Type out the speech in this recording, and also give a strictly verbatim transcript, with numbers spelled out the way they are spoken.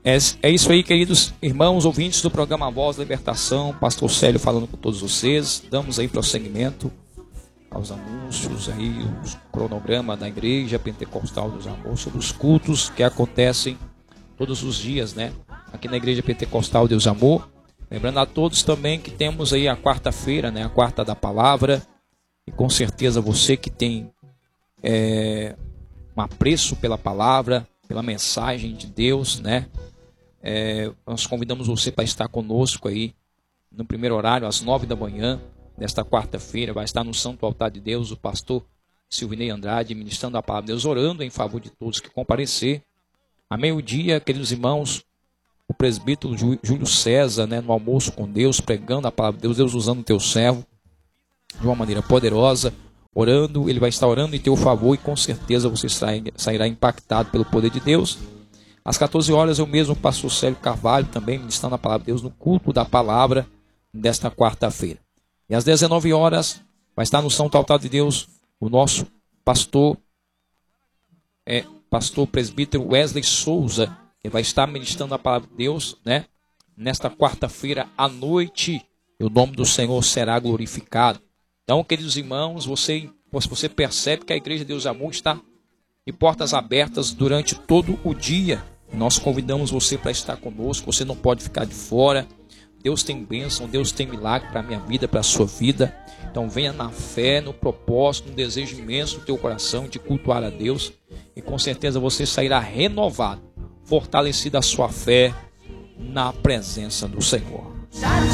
É, é isso aí, queridos irmãos, ouvintes do programa Voz da Libertação. Pastor Célio falando com todos vocês. Damos aí prosseguimento aos anúncios aí, o cronograma da Igreja Pentecostal dos Amor, sobre os cultos que acontecem todos os dias, né? Aqui na Igreja Pentecostal Deus Amor. Lembrando a todos também que temos aí a quarta-feira, né? A quarta da palavra. E com certeza você que tem é, um apreço pela palavra, pela mensagem de Deus, né? É, nós convidamos você para estar conosco aí no primeiro horário, às nove da manhã, nesta quarta-feira. Vai estar no Santo Altar de Deus o pastor Silvinei Andrade, ministrando a palavra de Deus, orando em favor de todos que comparecer. A meio-dia, queridos irmãos, o presbítero Júlio César, né, no almoço com Deus, pregando a palavra de Deus, Deus usando o teu servo de uma maneira poderosa, orando. Ele vai estar orando em teu favor e com certeza você sairá impactado pelo poder de Deus. Às quatorze horas, eu mesmo, pastor Célio Carvalho, também ministrando a palavra de Deus no culto da palavra desta quarta-feira. E às dezenove horas, vai estar no Santo Altar de Deus o nosso pastor, é, pastor presbítero Wesley Souza, que vai estar ministrando a palavra de Deus, né? Nesta quarta-feira à noite, e o nome do Senhor será glorificado. Então, queridos irmãos, você, você percebe que a Igreja Deus Amor está de portas abertas durante todo o dia. Nós convidamos você para estar conosco, você não pode ficar de fora. Deus tem bênção, Deus tem milagre para a minha vida, para a sua vida. Então venha na fé, no propósito, no desejo imenso do teu coração de cultuar a Deus. E com certeza você sairá renovado, fortalecido a sua fé na presença do Senhor.